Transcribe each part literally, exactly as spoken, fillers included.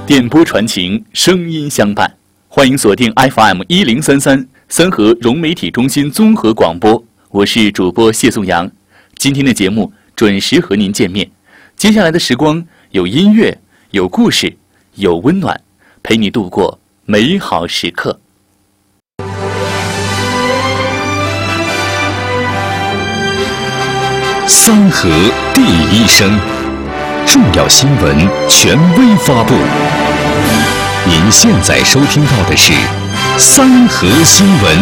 电波传情，声音相伴。欢迎锁定 F M 一零三三三河融媒体中心综合广播，我是主播谢颂阳。今天的节目准时和您见面。接下来的时光有音乐，有故事，有温暖，陪你度过美好时刻。 三河第一声，重要新闻权威发布。您现在收听到的是三河新闻。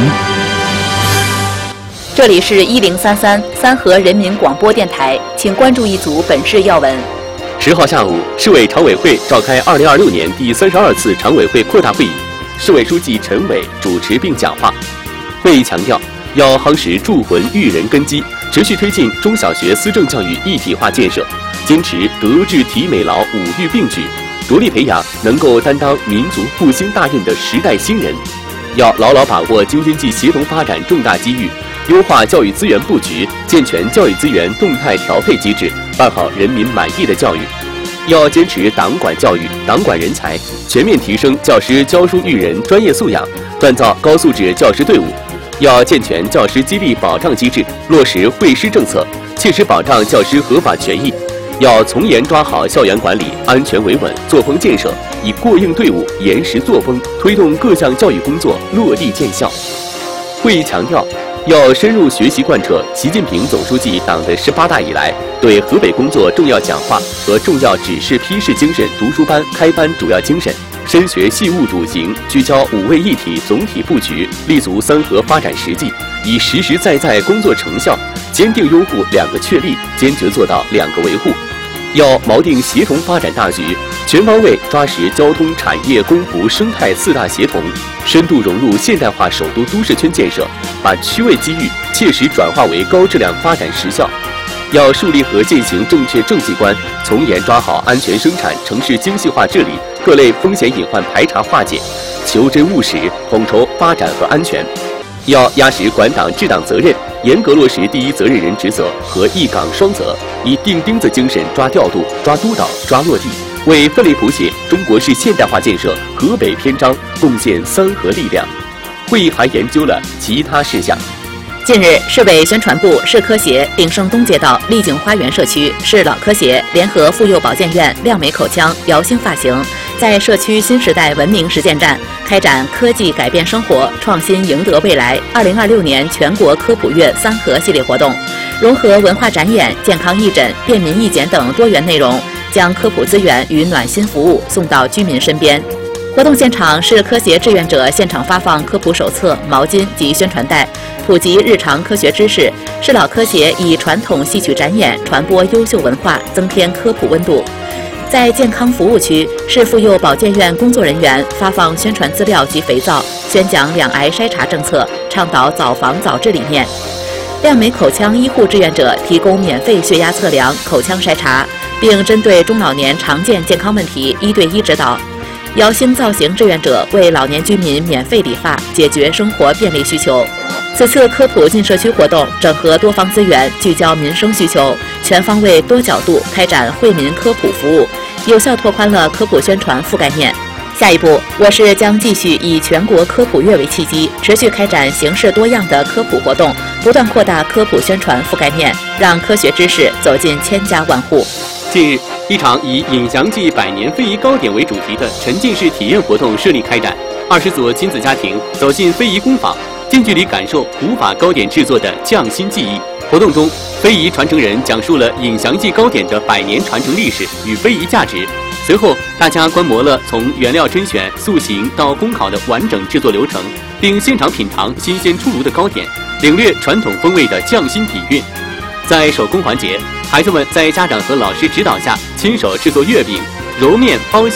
这里是一零三三三河人民广播电台，请关注一组本市要闻。 十号下午，市委常委会召开二零二六年第三十二次常委会扩大会议，市委书记陈伟主持并讲话。会议强调，要夯实铸魂育人根基，持续推进中小学思政教育一体化建设，坚持德智体美劳五育并举，着力培养能够担当民族复兴大任的时代新人。要牢牢把握京津冀协同发展重大机遇，优化教育资源布局，健全教育资源动态调配机制，办好人民满意的教育。要坚持党管教育、党管人才，全面提升教师教书育人专业素养，锻造高素质教师队伍。要健全教师激励保障机制，落实惠师政策，切实保障教师合法权益。要从严抓好校园管理，安全维稳，作风建设，以过硬队伍、严实作风，推动各项教育工作落地见效。会议强调，要深入学习贯彻习近平总书记党的十八大以来对河北工作重要讲话和重要指示批示精神读书班开班主要精神，深学细务笃行，聚焦五位一体总体布局，立足三河发展实际，以实实在在工作成效，坚定拥护两个确立，坚决做到两个维护。要锚定协同发展大局，全方位抓实交通、产业、公服、生态四大协同，深度融入现代化首都都市圈建设，把区位机遇切实转化为高质量发展实效。要树立和践行正确政绩观，从严抓好安全生产、城市精细化治理、各类风险隐患排查化解，求真务实，统筹发展和安全。要压实管党治党责任，严格落实第一责任人职责和一岗双责，以钉钉子精神抓调度、抓督导、抓落地，为奋力谱写中国式现代化建设河北篇章贡献三河力量。会议还研究了其他事项。 近日，市委宣传部、市科协、鼎盛东街道丽景花园社区、市老科协联合妇幼保健院、亮美口腔、瑶星发型，在社区新时代文明实践站开展科技改变生活，创新赢得未来二零二六年全国科普月三河系列活动，融合文化展演、健康义诊、便民义检等多元内容，将科普资源与暖心服务送到居民身边。活动现场，市科协志愿者现场发放科普手册、毛巾及宣传带，普及日常科学知识；市老科协以传统戏曲展演传播优秀文化，增添科普温度。在健康服务区，市妇幼保健院工作人员发放宣传资料及肥皂，宣讲两癌筛查政策，倡导早防早治理念。亮美口腔医护志愿者提供免费血压测量、口腔筛查，并针对中老年常见健康问题一对一指导。瑶星造型志愿者为老年居民免费理发，解决生活便利需求。此次科普进社区活动整合多方资源，聚焦民生需求，全方位多角度开展惠民科普服务，有效拓宽了科普宣传覆盖面。下一步，我市将继续以全国科普月为契机，持续开展形式多样的科普活动，不断扩大科普宣传覆盖面，让科学知识走进千家万户。 近日，一场以颍祥记百年非遗糕点为主题的沉浸式体验活动顺利开展。二十组亲子家庭走进非遗工坊，近距离感受古法糕点制作的匠心技艺。活动中，非遗传承人讲述了颍祥记糕点的百年传承历史与非遗价值。随后，大家观摩了从原料甄选、塑形到烘烤的完整制作流程，并现场品尝新鲜出炉的糕点，领略传统风味的匠心底蕴。在手工环节，孩子们在家长和老师指导下亲手制作月饼、揉面、包